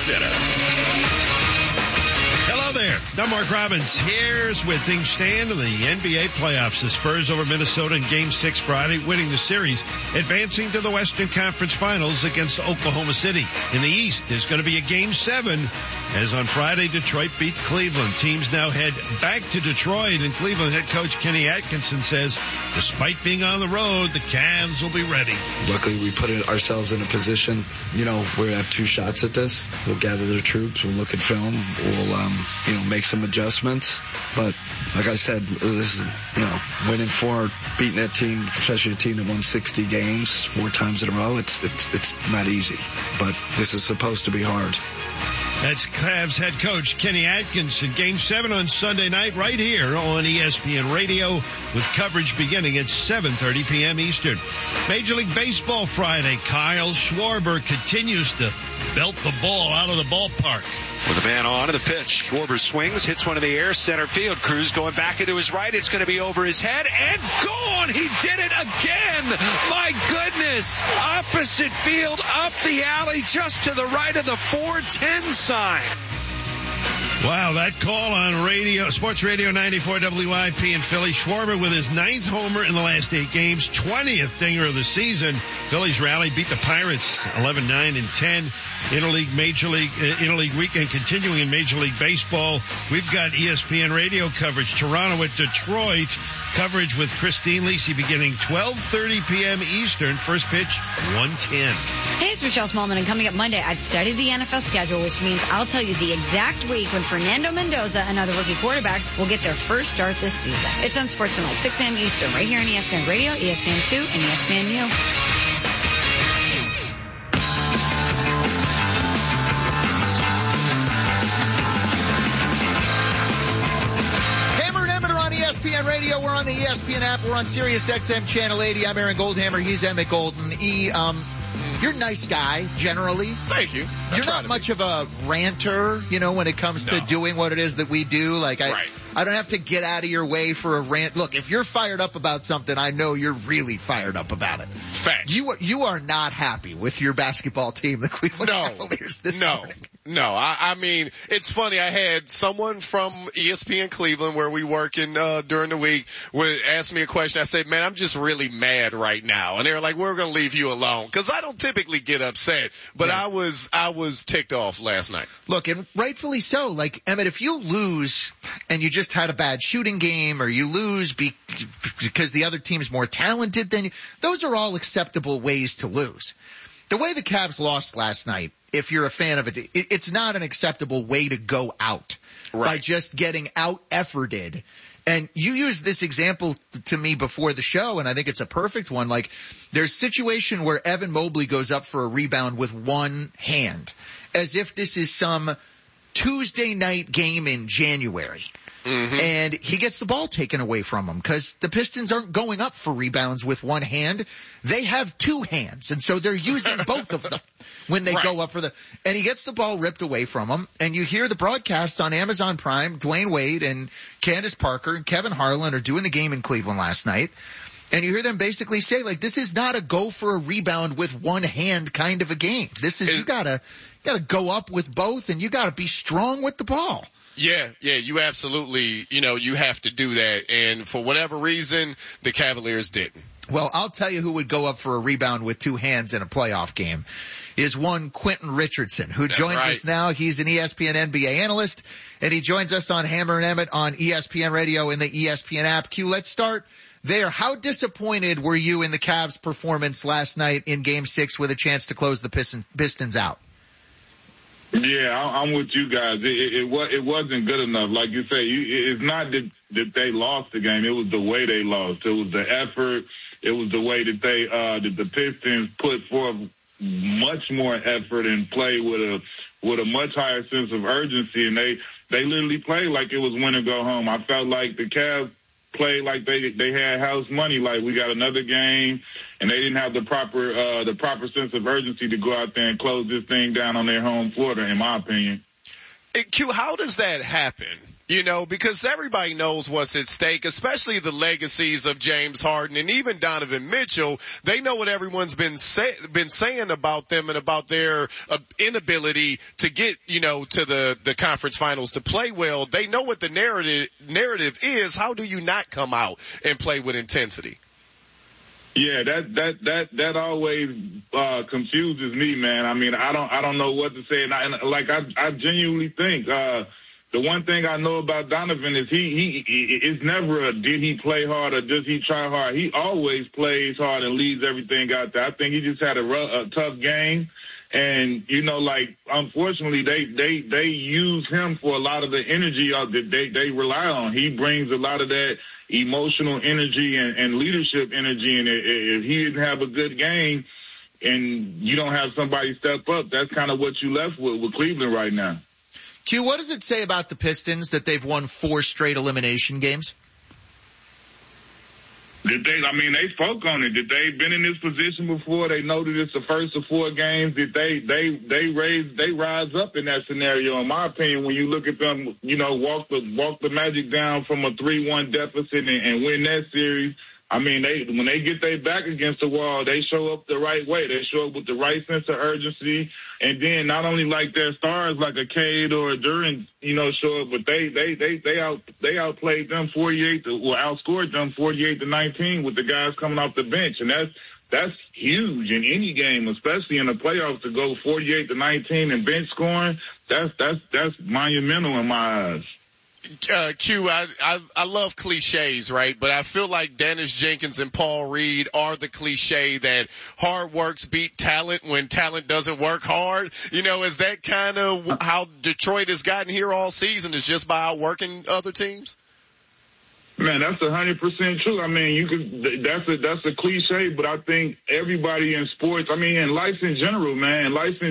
Center. Hello there. I'm Mark Robbins. Here's where things stand in the NBA playoffs. The Spurs over Minnesota in Game 6 Friday, winning the series, advancing to the Western Conference Finals against Oklahoma City. In the East, there's going to be a Game 7, as on Friday, Detroit beat Cleveland. Teams now head back to Detroit, and Cleveland head coach Kenny Atkinson says, despite being on the road, the Cavs will be ready. Luckily, we put ourselves in a position, where we have two shots at this. We'll gather the troops, we'll look at film, we'll, make some adjustments. But like I said, this is, winning 4, beating that team, especially a team that won 60 games 4 times in a row. It's not easy, but this is supposed to be hard. That's Cavs head coach Kenny Atkinson. Game 7 on Sunday night right here on ESPN Radio with coverage beginning at 7:30 p.m. Eastern. Major League Baseball Friday. Kyle Schwarber continues to belt the ball out of the ballpark. With a man on to the pitch, Schwarber swings, hits one in the air, center field. Cruz going back into his right. It's going to be over his head and gone. He did it again. My goodness. Opposite field, up the alley, just to the right of the 410 sign. Wow, that call on Sports Radio 94 WIP in Philly. Schwarber with his 9th homer in the last 8 games, 20th dinger of the season. Phillies rally, beat the Pirates 11-9 and 10. Interleague weekend continuing in Major League Baseball. We've got ESPN Radio coverage. Toronto at Detroit. Coverage with Christine Lisi beginning 12:30 p.m. Eastern. First pitch, 1:10. Hey, it's Michelle Smallman, and coming up Monday, I've studied the NFL schedule, which means I'll tell you the exact week when Fernando Mendoza and other rookie quarterbacks will get their first start this season. It's on Sportsmanlike, 6 a.m. Eastern, right here on ESPN Radio, ESPN2, and ESPNU. ESPN Radio, we're on the ESPN app, we're on Sirius XM Channel 80. I'm Aaron Goldhammer, he's Emmett Golden. You're a nice guy, generally. Thank you. You're not much of a ranter, when it comes to doing what it is that we do. I don't have to get out of your way for a rant. Look, if you're fired up about something, I know you're really fired up about it. Fact. You are not happy with your basketball team, the Cleveland Cavaliers, this morning. No, I mean, it's funny. I had someone from ESPN Cleveland where we work during the week ask me a question. I said, man, I'm just really mad right now. And they were like, we're going to leave you alone. Cause I don't typically get upset, but I was ticked off last night. Look, and rightfully so. Emmett, if you lose and you just had a bad shooting game, or you lose because the other team's more talented than you, those are all acceptable ways to lose. The way the Cavs lost last night, if you're a fan of it, it's not an acceptable way to go out by just getting out-efforted. And you used this example to me before the show, and I think it's a perfect one. There's a situation where Evan Mobley goes up for a rebound with one hand, as if this is some Tuesday night game in January. Mm-hmm. And he gets the ball taken away from him because the Pistons aren't going up for rebounds with one hand. They have two hands, and so they're using both of them when they go up for and he gets the ball ripped away from him. And you hear the broadcasts on Amazon Prime. Dwayne Wade and Candace Parker and Kevin Harlan are doing the game in Cleveland last night. And you hear them basically say, this is not a go for a rebound with one hand kind of a game. This is, you gotta go up with both, and you gotta be strong with the ball. Yeah, you absolutely, you have to do that. And for whatever reason, the Cavaliers didn't. Well, I'll tell you who would go up for a rebound with two hands in a playoff game is one Quentin Richardson, who joins us now. He's an ESPN NBA analyst, and he joins us on Hammer and Emmett on ESPN Radio and the ESPN app. Q, let's start there. How disappointed were you in the Cavs' performance last night in Game 6 with a chance to close the Pistons out? Yeah, I'm with you guys. It wasn't good enough. Like you say, it's not that they lost the game. It was the way they lost. It was the effort. It was the way that that the Pistons put forth much more effort and play with a much higher sense of urgency. And they literally played like it was win or go home. I felt like the Cavs played like they had house money. Like, we got another game, and they didn't have the proper sense of urgency to go out there and close this thing down on their home floor, in my opinion. Q, how does that happen? You know, because everybody knows what's at stake, especially the legacies of James Harden and even Donovan Mitchell. They know what everyone's been saying about them and about their inability to get, you know, to the conference finals to play well. They know what the narrative is. How do you not come out and play with intensity? Yeah, that always confuses me, man. I mean, I don't know what to say, and I genuinely think the one thing I know about Donovan is it's never a did he play hard or does he try hard. He always plays hard and leaves everything out there. I think he just had a tough game. And, you know, like, unfortunately, they use him for a lot of the energy that they rely on. He brings a lot of that emotional energy and leadership energy. And if he didn't have a good game and you don't have somebody step up, that's kind of what you left with Cleveland right now. Q, what does it say about the Pistons that they've won 4 straight elimination games? They spoke on it. Did they been in this position before? They know that it's the first of 4 games. Did they rise up in that scenario? In my opinion, when you look at them, you know, walk the Magic down from a 3-1 deficit and win that series. I mean, when they get their back against the wall, they show up the right way. They show up with the right sense of urgency. And then not only like their stars like a Cade or a Durant, you know, show up, but they outplayed them outscored them 48-19 with the guys coming off the bench. And that's huge in any game, especially in the playoffs, to go 48-19 and bench scoring. That's monumental in my eyes. Q, I love cliches, right? But I feel like Dennis Jenkins and Paul Reed are the cliche that hard works beat talent when talent doesn't work hard. You know, is that kind of how Detroit has gotten here all season, is just by outworking other teams? Man, that's 100% true. I mean, that's a cliche, but I think everybody in sports, I mean, in life in general, man,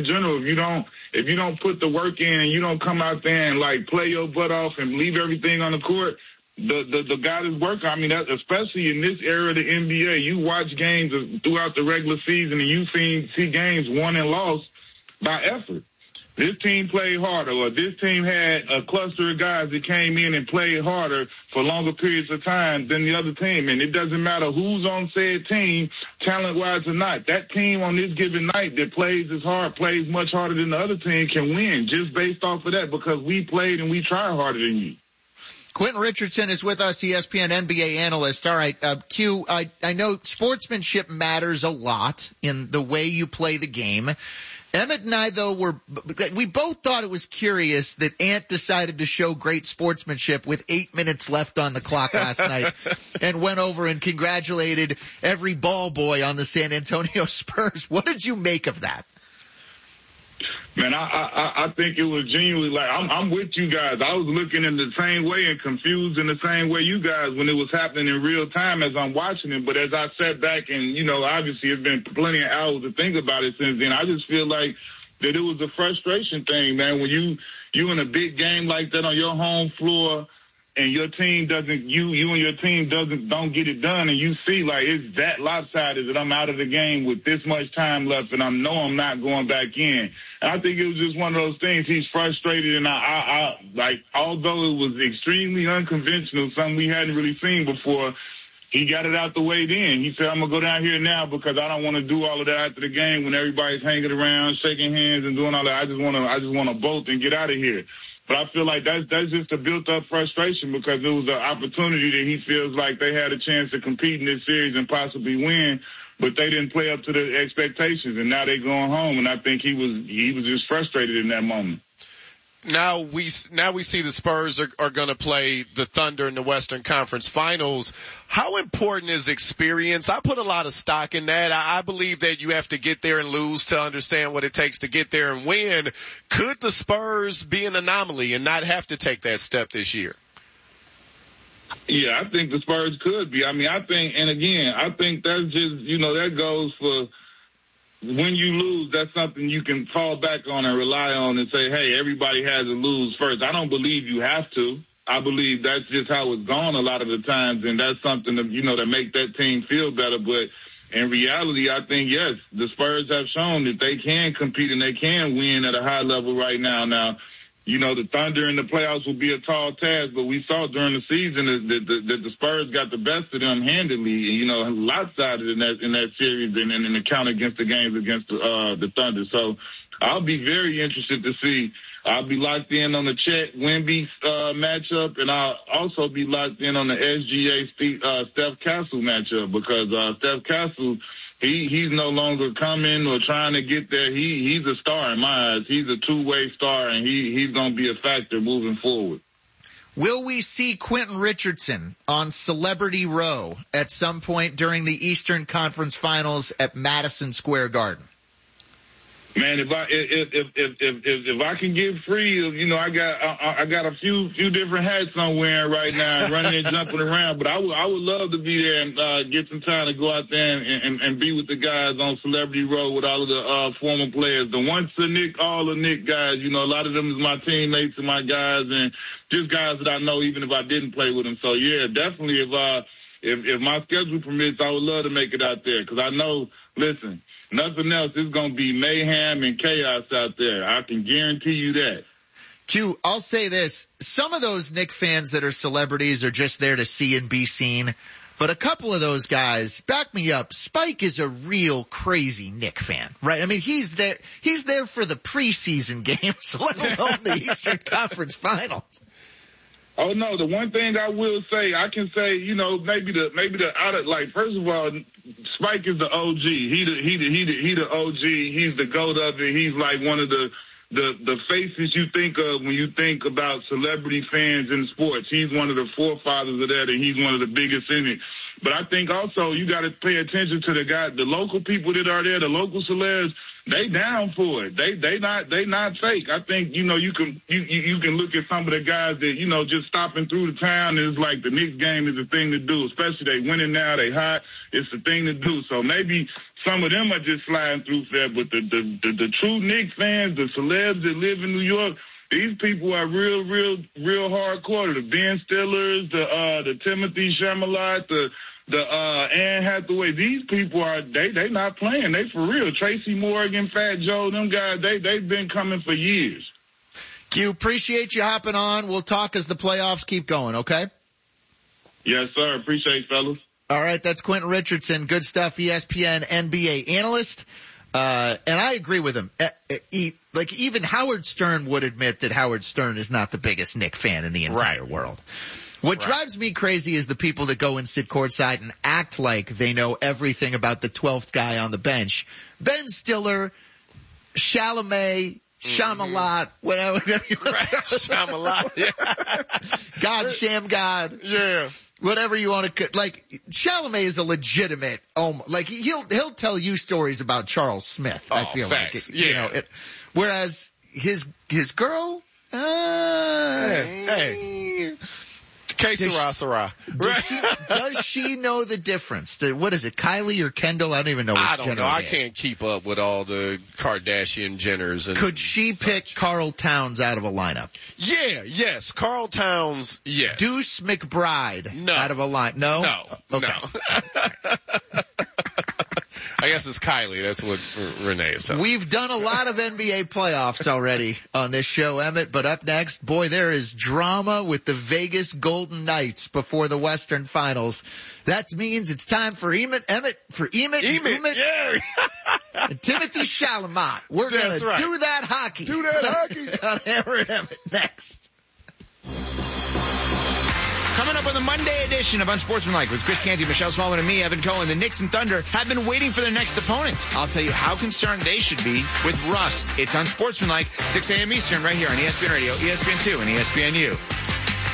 if you don't put the work in and you don't come out there and like play your butt off and leave everything on the court, the guy that's working, I mean, that, especially in this era of the NBA, you watch games throughout the regular season and you see games won and lost by effort. This team played harder, or this team had a cluster of guys that came in and played harder for longer periods of time than the other team. And it doesn't matter who's on said team, talent-wise or not. That team on this given night that plays as hard, plays much harder than the other team, can win just based off of that, because we played and we tried harder than you. Quentin Richardson is with us, ESPN NBA analyst. All right, Q, I know sportsmanship matters a lot in the way you play the game. Emmett and I, though, we both thought it was curious that Ant decided to show great sportsmanship with 8 minutes left on the clock last night and went over and congratulated every ball boy on the San Antonio Spurs. What did you make of that? Man, I think it was genuinely like, I'm with you guys. I was looking in the same way and confused in the same way you guys when it was happening in real time as I'm watching it. But as I sat back and, you know, obviously it's been plenty of hours to think about it since then, I just feel like that it was a frustration thing, man. When you in a big game like that on your home floor and your team doesn't, you and your team don't get it done, and you see like it's that lopsided that I'm out of the game with this much time left and I know I'm not going back in. And I think it was just one of those things. He's frustrated, and I like, although it was extremely unconventional, something we hadn't really seen before, he got it out the way then. He said, I'm going to go down here now because I don't want to do all of that after the game when everybody's hanging around, shaking hands and doing all that. I just want to bolt and get out of here. But I feel like that's just a built-up frustration because it was an opportunity that he feels like they had a chance to compete in this series and possibly win, but they didn't play up to the expectations, and now they're going home. And I think he was just frustrated in that moment. Now we see the Spurs are going to play the Thunder in the Western Conference Finals. How important is experience? I put a lot of stock in that. I believe that you have to get there and lose to understand what it takes to get there and win. Could the Spurs be an anomaly and not have to take that step this year? Yeah, I think the Spurs could be. I mean, I think that's just, you know, that goes for when you lose, that's something you can fall back on and rely on and say, hey, everybody has to lose first. I don't believe you have to. I believe that's just how it's gone a lot of the times, and that's something that, you know, to make that team feel better. But in reality, I think, yes, the Spurs have shown that they can compete and they can win at a high level right now. Now, the Thunder in the playoffs will be a tall task, but we saw during the season that the Spurs got the best of them handily, lopsided in that series and in the count against the games against the Thunder. So I'll be very interested to see. I'll be locked in on the Chet Wemby matchup, and I'll also be locked in on the SGA Steph Castle matchup because Steph Castle, he's no longer coming or trying to get there. He's a star in my eyes. He's a two-way star, and he's going to be a factor moving forward. Will we see Quentin Richardson on Celebrity Row at some point during the Eastern Conference Finals at Madison Square Garden? Man, if I can get free, I got a few different hats I'm wearing right now, running and jumping around. But I would love to be there and get some time to go out there and be with the guys on Celebrity Row with all of the former players, the once a Nick, all the Nick guys. A lot of them is my teammates and my guys, and just guys that I know even if I didn't play with them. So yeah, definitely if my schedule permits, I would love to make it out there because I know. Listen. Nothing else. It's going to be mayhem and chaos out there. I can guarantee you that. Q, I'll say this. Some of those Knick fans that are celebrities are just there to see and be seen. But a couple of those guys, back me up, Spike is a real crazy Knick fan, right? I mean, he's there for the preseason games, let alone the Eastern Conference Finals. Oh no, the one thing I will say, I can say, maybe the out of, like, first of all, Spike is the OG. He the OG. He's the GOAT of it. He's like one of the faces you think of when you think about celebrity fans in sports. He's one of the forefathers of that, and he's one of the biggest in it. But I think also you got to pay attention to the local people that are there, the local celebs. They down for it. They not fake. I think you can look at some of the guys that just stopping through the town is like the Knicks game is the thing to do. Especially they winning now, they hot. It's the thing to do. So maybe some of them are just sliding through there, but the true Knicks fans, the celebs that live in New York. These people are real hardcore. The Ben Stillers, the Timothy Chalamet, the Anne Hathaway. These people they not playing. They for real. Tracy Morgan, Fat Joe, them guys, they've been coming for years. Q, appreciate you hopping on. We'll talk as the playoffs keep going, okay? Yes, sir. Appreciate it, fellas. All right, that's Quentin Richardson. Good stuff, ESPN NBA analyst. And I agree with him. Even Howard Stern would admit that Howard Stern is not the biggest Knick fan in the entire world. What drives me crazy is the people that go and sit courtside and act like they know everything about the 12th guy on the bench. Ben Stiller, Chalamet, Shamalot, whatever you want to call it. Shamalot, yeah. God, Sham God. Yeah. Whatever you want to, Chalamet is a legitimate, he'll tell you stories about Charles Smith, I feel facts. like. Yeah. Whereas his girl, hey. Sarah. Does she know the difference? What is it, Kylie or Kendall? I don't even know. I don't know. I can't keep up with all the Kardashian Jenners. Could she pick Karl Towns out of a lineup? Yes. Karl Towns, yes. Deuce McBride no. out of a line? No? No. Okay. No. I guess it's Kylie. That's what Renee is saying. We've done a lot of NBA playoffs already on this show, Emmett, but up next, boy, there is drama with the Vegas Golden Knights before the Western Finals. That means it's time for Emmett, yeah. And Timothy Chalamet. We're going to do that hockey. On Hammer and Emmett next. Coming up on the Monday edition of Unsportsmanlike with Chris Canty, Michelle Smallman, and me, Evan Cohen, the Knicks and Thunder have been waiting for their next opponents. I'll tell you how concerned they should be with rust. It's Unsportsmanlike, 6 a.m. Eastern, right here on ESPN Radio, ESPN2, and ESPNU.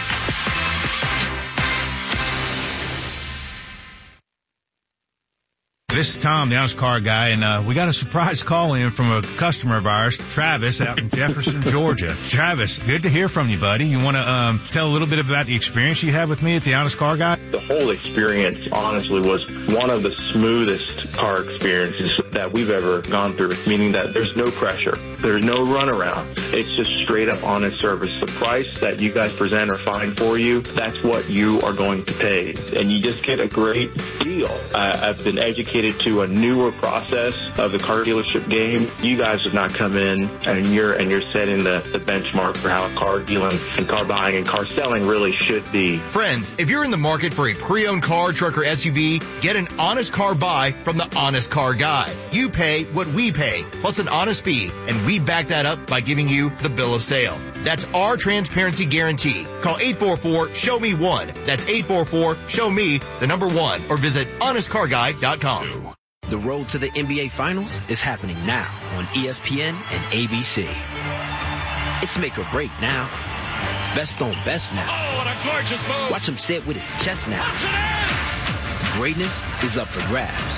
This is Tom, the honest car guy, and we got a surprise call in from a customer of ours, Travis, out in Jefferson, Georgia. Travis, good to hear from you, buddy. You want to tell a little bit about the experience you had with me at the honest car guy? The whole experience, honestly, was one of the smoothest car experiences that we've ever gone through, meaning that there's no pressure. There's no runaround. It's just straight up honest service. The price that you guys present or find for you, that's what you are going to pay. And you just get a great deal. I've been educated dedicated to a newer process of the car dealership game. You guys have not come in and you're setting the benchmark for how car dealing and car buying and car selling really should be. Friends, if you're in the market for a pre-owned car, truck, or SUV, get an honest car buy from the Honest Car Guy. You pay what we pay, plus an honest fee, and we back that up by giving you the bill of sale. That's our transparency guarantee. Call 844-SHOW-ME-1. That's 844-SHOW-ME, the number 1, or visit honestcarguy.com. The road to the NBA Finals is happening now on ESPN and ABC. It's make or break now. Best on best now. Oh, what a gorgeous move. Watch him say it with his chest now. Greatness is up for grabs.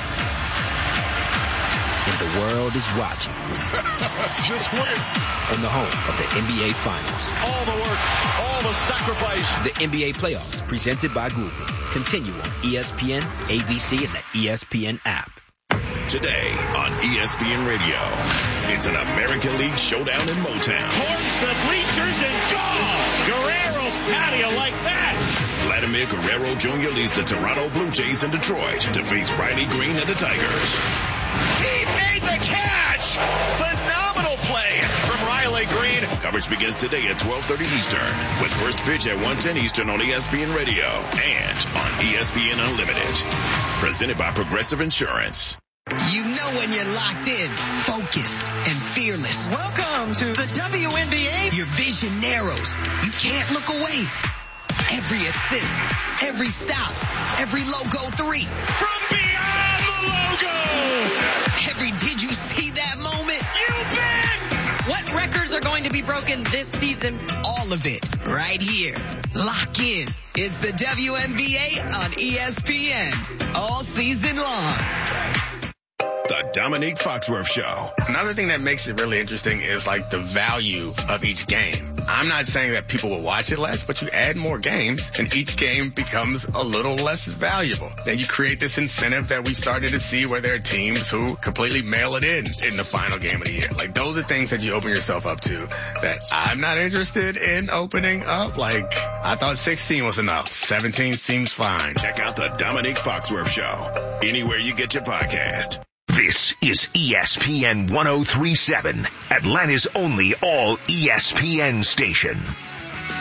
And the world is watching. Just win. On the home of the NBA Finals. All the work, all the sacrifice. The NBA Playoffs, presented by Google. Continue on ESPN, ABC, and the ESPN app. Today on ESPN Radio, it's an American League showdown in Motown. Towards the bleachers and goal. Guerrero, how do you like that? Vladimir Guerrero Jr. leads the Toronto Blue Jays in Detroit to face Riley Green and the Tigers. He made the catch. Phenomenal play from Riley Green. Coverage begins today at 12:30 Eastern with first pitch at 1:10 Eastern on ESPN Radio and on ESPN Unlimited. Presented by Progressive Insurance. You know when you're locked in, focused, and fearless. Welcome to the WNBA. Your vision narrows. You can't look away. Every assist, every stop, every logo 3. From beyond the logo. Every did you see that moment? You bet. What records are going to be broken this season? All of it right here. Lock in. It's the WNBA on ESPN all season long. The Dominique Foxworth Show. Another thing that makes it really interesting is like the value of each game. I'm not saying that people will watch it less, but you add more games and each game becomes a little less valuable. Then you create this incentive that we've started to see where there are teams who completely mail it in the final game of the year. Like those are things that you open yourself up to that I'm not interested in opening up. Like I thought 16 was enough. 17 seems fine. Check out the Dominique Foxworth Show anywhere you get your podcast. This is ESPN 1037, Atlanta's only all ESPN station.